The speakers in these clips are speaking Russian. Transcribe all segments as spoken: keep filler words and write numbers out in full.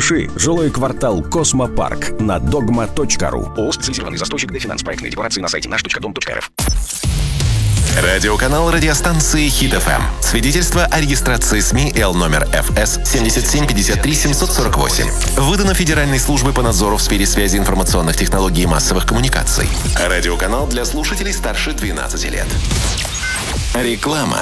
Пиши «Жилой квартал Космопарк» на догма точка ру. ООО «Специализированный застройщик для финанспроектной декларации» на сайте наш точка дом точка эр эф. Радиоканал радиостанции Хит эф эм. Свидетельство о регистрации СМИ Л номер эф эс семь семь пять три семь сорок восемь. Выдано Федеральной службой по надзору в сфере связи, информационных технологий и массовых коммуникаций. Радиоканал для слушателей старше двенадцати лет. Реклама.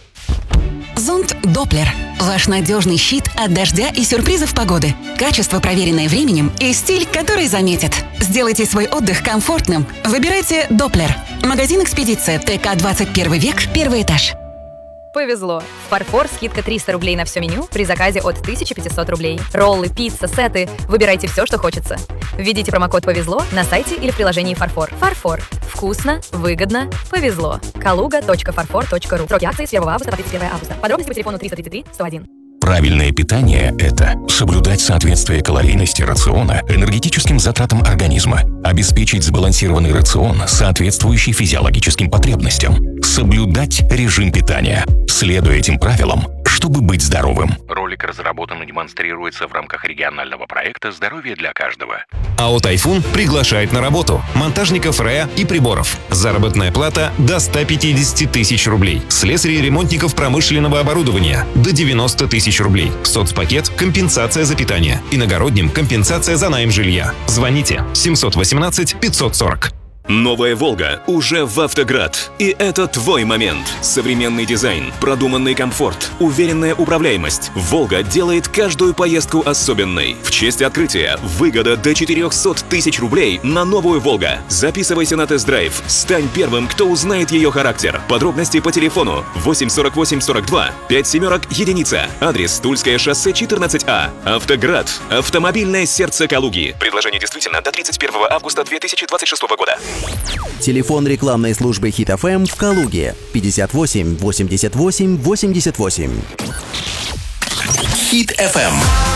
Зонт Доплер. Ваш надежный щит от дождя и сюрпризов погоды. Качество, проверенное временем, и стиль, который заметит. Сделайте свой отдых комфортным. Выбирайте Доплер. Магазин «Экспедиция», ТК двадцать первый век, первый этаж. Повезло. В Фарфор скидка триста рублей на все меню при заказе от тысяча пятьсот рублей. Роллы, пицца, сеты. Выбирайте все, что хочется. Введите промокод «Повезло» на сайте или в приложении Фарфор. Фарфор. Вкусно, выгодно, повезло. калуга точка фарфор точка ру. Сроки акции с первого августа по тридцать первое августа. Подробности по телефону триста тридцать три сто один. Правильное питание – это соблюдать соответствие калорийности рациона энергетическим затратам организма, обеспечить сбалансированный рацион, соответствующий физиологическим потребностям, соблюдать режим питания, следуя этим правилам, чтобы быть здоровым. Ролик разработан и демонстрируется в рамках регионального проекта «Здоровье для каждого». АО «Тайфун» приглашает на работу монтажников РЭА и приборов. Заработная плата до ста пятидесяти тысяч рублей. Слесарей и ремонтников промышленного оборудования до девяноста тысяч рублей. Соцпакет – компенсация за питание. Иногородним – компенсация за найм жилья. Звоните семьсот восемнадцать пятьсот сорок. Новая «Волга» уже в «Автоград». И это твой момент. Современный дизайн, продуманный комфорт, уверенная управляемость. «Волга» делает каждую поездку особенной. В честь открытия выгода до четырехсот тысяч рублей на новую «Волга». Записывайся на тест-драйв. Стань первым, кто узнает ее характер. Подробности по телефону восемь сорок восемь сорок два пять семерок единица. Адрес Тульское шоссе четырнадцать А. «Автоград». Автомобильное сердце Калуги. Предложение действительно до тридцать первого августа две тысячи двадцать шестого года. Телефон рекламной службы Хит эф эм в Калуге пятьдесят восемь восемьдесят восемь восемьдесят восемь. Хит эф эм.